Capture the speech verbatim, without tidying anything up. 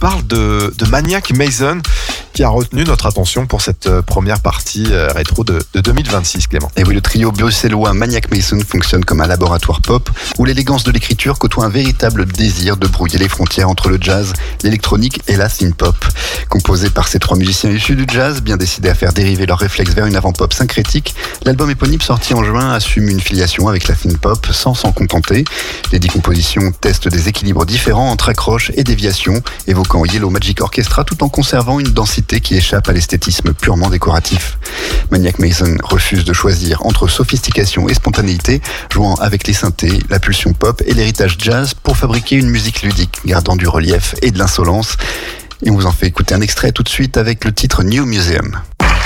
parle de, de Maniac Mason qui a retenu notre attention pour cette première partie rétro de, de deux mille vingt-six, Clément. Et oui, le trio bruxellois Maniac Mason fonctionne comme un laboratoire pop où l'élégance de l'écriture côtoie un véritable désir de brouiller les frontières entre le jazz, l'électronique et la synth-pop. Composé par ces trois musiciens issus du jazz, bien décidés à faire dériver leurs réflexes vers une avant-pop syncrétique, l'album éponyme sorti en juin assume une filiation avec la synth-pop sans s'en contenter. Les dix compositions testent des équilibres différents entre accroches et déviations, évoquant Yellow Magic Orchestra tout en conservant une densité qui échappe à l'esthétisme purement décoratif. Maniac Mason refuse de choisir entre sophistication et spontanéité, jouant avec les synthés, la pulsion pop et l'héritage jazz pour fabriquer une musique ludique, gardant du relief et de l'insolence. Et on vous en fait écouter un extrait tout de suite avec le titre New Museum.